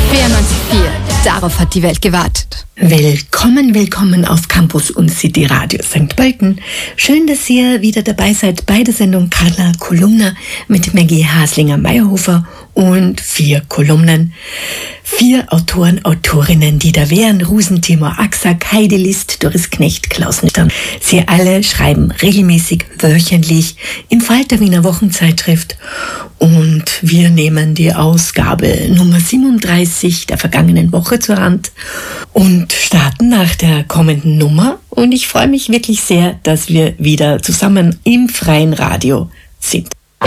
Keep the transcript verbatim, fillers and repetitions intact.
vierundneunzig Komma vier. Darauf hat die Welt gewartet. Willkommen, willkommen auf Campus und City Radio Sankt Pölten. Schön, dass ihr wieder dabei seid bei der Sendung Carla Kolumna mit Maggie Haslinger-Meyerhofer und vier Kolumnen. Vier Autoren, Autorinnen, die da wären: Rusen, Timur Aksak, Heidi List, Doris Knecht, Klaus Nüchtern. Sie alle schreiben regelmäßig, wöchentlich im Falter Wiener Wochenzeitschrift. Und wir nehmen die Ausgabe Nummer siebenunddreißig der vergangenen Woche zur Hand und starten nach der kommenden Nummer. Und ich freue mich wirklich sehr, dass wir wieder zusammen im freien Radio sind.